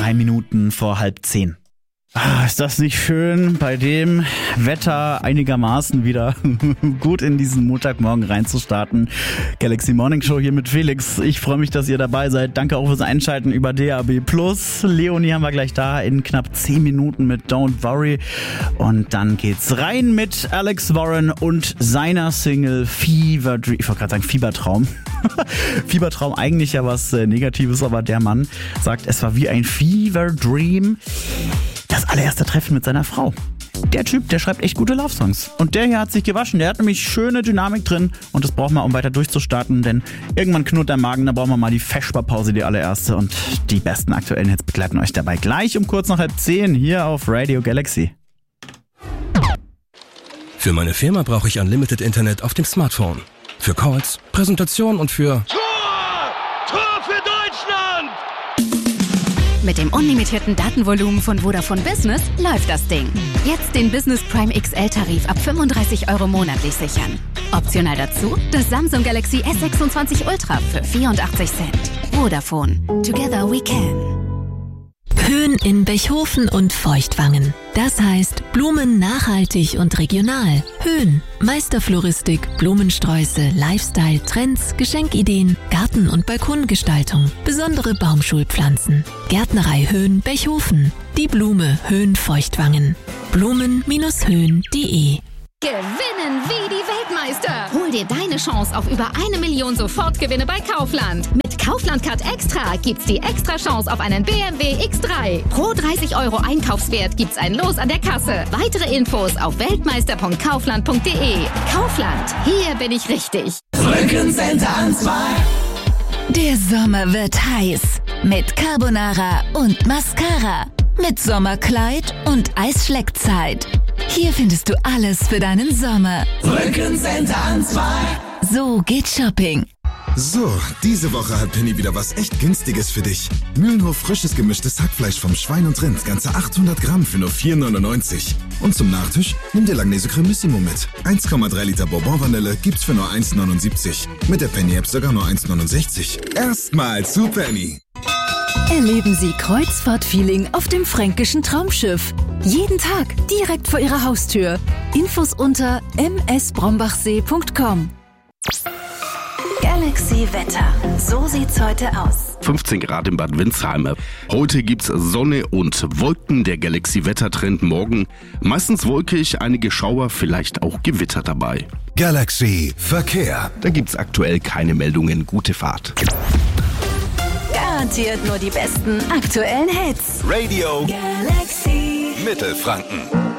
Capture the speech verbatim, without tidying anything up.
Drei Minuten vor halb zehn. Ah, ist das nicht schön, bei dem Wetter einigermaßen wieder gut in diesen Montagmorgen reinzustarten. Galaxy Morning Show hier mit Felix. Ich freue mich, dass ihr dabei seid. Danke auch fürs Einschalten über D A B plus. Leonie haben wir gleich da in knapp zehn Minuten mit Don't Worry. Und dann geht's rein mit Alex Warren und seiner Single Fever Dream. Ich wollte gerade sagen Fiebertraum. Fiebertraum, eigentlich ja was äh, Negatives, aber der Mann sagt, es war wie ein Fever Dream. Das allererste Treffen mit seiner Frau. Der Typ, der schreibt echt gute Love-Songs. Und der hier hat sich gewaschen. Der hat nämlich schöne Dynamik drin. Und das brauchen wir, um weiter durchzustarten. Denn irgendwann knurrt der Magen. Da brauchen wir mal die Feschbar-Pause, die allererste. Und die besten aktuellen Hits begleiten euch dabei gleich um kurz nach halb zehn hier auf Radio Galaxy. Für meine Firma brauche ich Unlimited Internet auf dem Smartphone. Für Calls, Präsentation und für... Tor! Tor für Deutschland! Mit dem unlimitierten Datenvolumen von Vodafone Business läuft das Ding. Jetzt den Business Prime X L-Tarif ab fünfunddreißig Euro monatlich sichern. Optional dazu das Samsung Galaxy S sechsundzwanzig Ultra für vierundachtzig Cent. Vodafone. Together we can. Höhen in Bechhofen und Feuchtwangen. Das heißt Blumen nachhaltig und regional. Höhen, Meisterfloristik, Blumensträuße, Lifestyle, Trends, Geschenkideen, Garten- und Balkongestaltung, besondere Baumschulpflanzen. Gärtnerei Höhen Bechhofen. Die Blume Höhen Feuchtwangen. Blumen Höhen punkt de. Gewinnen wie die Weltmeister. Hol dir deine Chance auf über eine Million Sofortgewinne bei Kaufland. Mit Kaufland Card Extra gibt's die extra Chance auf einen B M W X drei. Pro dreißig Euro Einkaufswert gibt's ein Los an der Kasse. Weitere Infos auf weltmeister punkt kaufland punkt de. Kaufland, hier bin ich richtig. Rückencenter an zwei. Der Sommer wird heiß. Mit Carbonara und Mascara. Mit Sommerkleid und Eisschleckzeit. Hier findest du alles für deinen Sommer. Rückencenter an zwei. So geht Shopping. So, diese Woche hat Penny wieder was echt Günstiges für dich. Mühlenhof frisches gemischtes Hackfleisch vom Schwein und Rind, ganze achthundert Gramm für nur vier neunundneunzig. Und zum Nachtisch nimm dir Langnese Cremissimo mit. eins Komma drei Liter Bourbon-Vanille gibt's für nur eins neunundsiebzig. Mit der Penny-App sogar nur eins neunundsechzig. Erstmal zu Penny. Erleben Sie Kreuzfahrt-Feeling auf dem fränkischen Traumschiff. Jeden Tag direkt vor Ihrer Haustür. Infos unter m s brombachsee punkt com. Galaxy Wetter. So sieht's heute aus. fünfzehn Grad in Bad Windsheim. Heute gibt's Sonne und Wolken. Der Galaxy-Wettertrend morgen. Meistens wolkig, einige Schauer, vielleicht auch Gewitter dabei. Galaxy Verkehr. Da gibt's aktuell keine Meldungen. Gute Fahrt. Garantiert nur die besten aktuellen Hits. Radio Galaxy Mittelfranken.